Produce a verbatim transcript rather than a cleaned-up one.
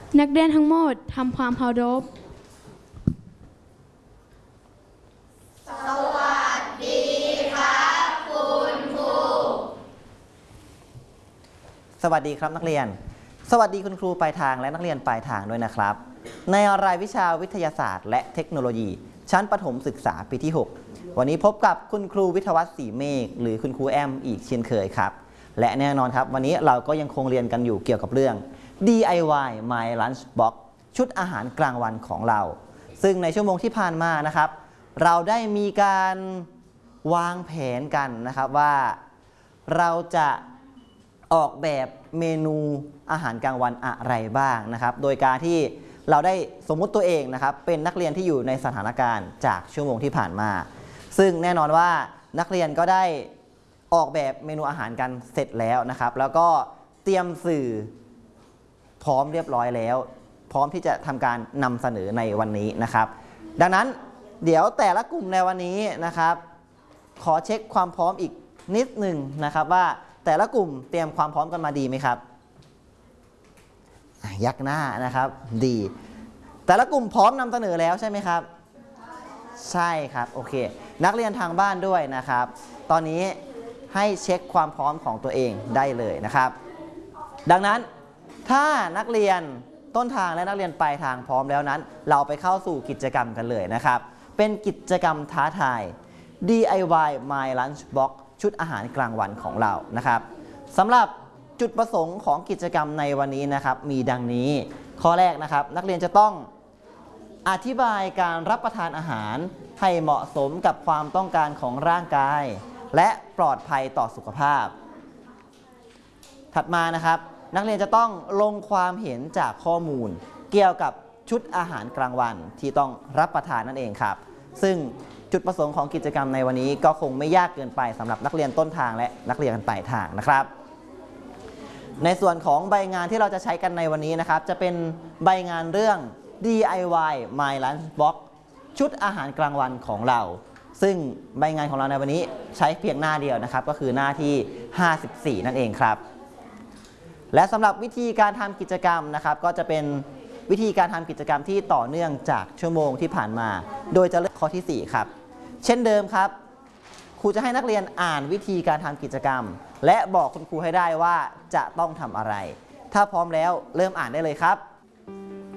นักเรียนทั้งหมดทำความเคารพสวัสดีครับคุณครูสวัสดีครับนักเรียนสวัสดีคุณครูปลายทางและนักเรียนปลายทางด้วยนะครับในรายวิชาวิทยาศาสตร์และเทคโนโลยีชั้นประถมศึกษาปีที่หกวันนี้พบกับคุณครูวิทยาวัฒน์ศรีเมฆหรือคุณครูแอมอีกเช่นเคยครับและแน่นอนครับวันนี้เราก็ยังคงเรียนกันอยู่เกี่ยวกับเรื่อง ดี ไอ วาย My Lunch Box ชุดอาหารกลางวันของเราซึ่งในชั่วโมงที่ผ่านมานะครับเราได้มีการวางแผนกันนะครับว่าเราจะออกแบบเมนูอาหารกลางวันอะไรบ้างนะครับโดยการที่เราได้สมมุติตัวเองนะครับเป็นนักเรียนที่อยู่ในสถานการณ์จากชั่วโมงที่ผ่านมาซึ่งแน่นอนว่านักเรียนก็ได้ออกแบบเมนูอาหารกันเสร็จแล้วนะครับแล้วก็เตรียมสื่อพร้อมเรียบร้อยแล้วพร้อมที่จะทำการนำเสนอในวันนี้นะครับดังนั้นเดี๋ยวแต่ละกลุ่มในวันนี้นะครับขอเช็คความพร้อมอีกนิดหนึ่งนะครับว่าแต่ละกลุ่มเตรียมความพร้อมกันมาดีไหมครับยักหน้านะครับดีแต่ละกลุ่มพร้อมนำเสนอแล้วใช่ไหมครับใช่ครับโอเคนักเรียนทางบ้านด้วยนะครับตอนนี้ให้เช็คความพร้อมของตัวเองได้เลยนะครับดังนั้นถ้านักเรียนต้นทางและนักเรียนปลายทางพร้อมแล้วนั้นเราไปเข้าสู่กิจกรรมกันเลยนะครับเป็นกิจกรรมท้าทาย ดี ไอ วาย My Lunch Box ชุดอาหารกลางวันของเรานะครับสำหรับจุดประสงค์ของกิจกรรมในวันนี้นะครับมีดังนี้ข้อแรกนะครับนักเรียนจะต้องอธิบายการรับประทานอาหารให้เหมาะสมกับความต้องการของร่างกายและปลอดภัยต่อสุขภาพถัดมานะครับนักเรียนจะต้องลงความเห็นจากข้อมูลเกี่ยวกับชุดอาหารกลางวันที่ต้องรับประทานนั่นเองครับซึ่งจุดประสงค์ของกิจกรรมในวันนี้ก็คงไม่ยากเกินไปสำหรับนักเรียนต้นทางและนักเรียนปลายทางนะครับในส่วนของใบงานที่เราจะใช้กันในวันนี้นะครับจะเป็นใบงานเรื่อง ดี ไอ วาย My Lunch Box ชุดอาหารกลางวันของเราซึ่งใบงานของเราในวันนี้ใช้เพียงหน้าเดียวนะครับก็คือหน้าที่ห้าสิบสี่นั่นเองครับและสำหรับวิธีการทำกิจกรรมนะครับก็จะเป็นวิธีการทำกิจกรรมที่ต่อเนื่องจากชั่วโมงที่ผ่านมาโดยจะเริ่มข้อที่สี่ครับเช่นเดิมครับครูจะให้นักเรียนอ่านวิธีการทำกิจกรรมและบอกคุณครูให้ได้ว่าจะต้องทำอะไรถ้าพร้อมแล้วเริ่มอ่านได้เลยครับ